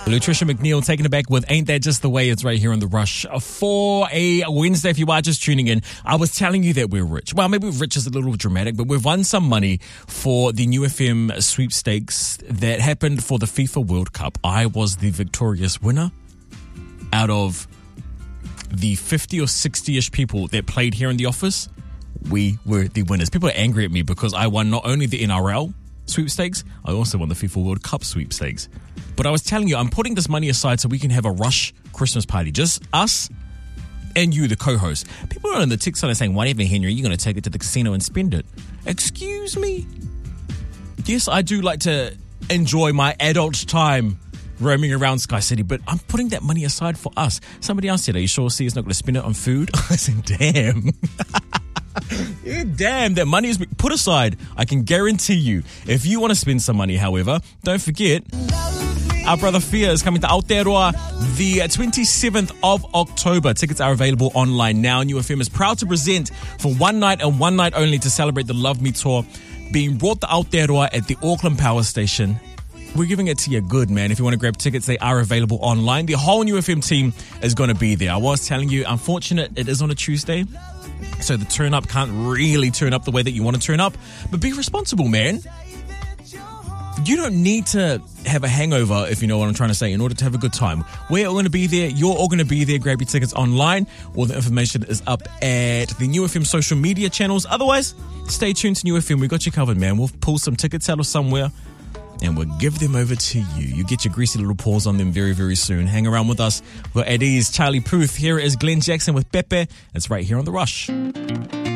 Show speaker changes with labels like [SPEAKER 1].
[SPEAKER 1] Latricia McNeil taking it back with Ain't That Just the Way. It's right here on The Rush for a Wednesday. If you are just tuning in, I was telling you that we're rich. Well, maybe rich is a little dramatic, but we've won some money for the New FM sweepstakes that happened for the FIFA World Cup. I was the victorious winner out of the 50 or 60-ish people that played here in the office. We were the winners. People are angry at me because I won not only the NRL sweepstakes, I also won the FIFA World Cup sweepstakes. But I was telling you, I'm putting this money aside so we can have a Rush Christmas party. Just us and you, the co-host. People are on the text line saying, whatever, Henry, you're going to take it to the casino and spend it. Excuse me? Yes, I do like to enjoy my adult time roaming around Sky City, but I'm putting that money aside for us. Somebody else said, are you sure Sia's not going to spend it on food? I said, damn. Yeah, damn, that money is put aside. I can guarantee you. If you want to spend some money, however, don't forget, our brother Fia is coming to Aotearoa the 27th of October. Tickets are available online now. New FM is proud to present for one night and one night only to celebrate the Love Me Tour being brought to Aotearoa at the Auckland Power Station. We're giving it to you good, man. If you want to grab tickets, they are available online. The whole New FM team is going to be there. I was telling you, unfortunate, it is on a Tuesday, so the turn up can't really turn up the way that you want to turn up. But be responsible, man. You don't need to have a hangover, if you know what I'm trying to say, in order to have a good time. We're all going to be there. You're all going to be there. Grab your tickets online. All the information is up at the New FM social media channels. Otherwise, stay tuned to New FM. We got you covered, man. We'll pull some tickets out of somewhere and we'll give them over to you. You get your greasy little paws on them very, very soon. Hang around with us. We're at ease. Charlie Puth. Here is Glenn Jackson with Pepe. It's right here on The Rush.